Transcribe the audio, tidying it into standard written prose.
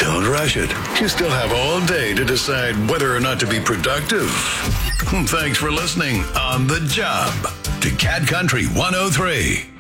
Don't rush it. You still have all day to decide whether or not to be productive. Thanks for listening on The Job to Cat Country 103.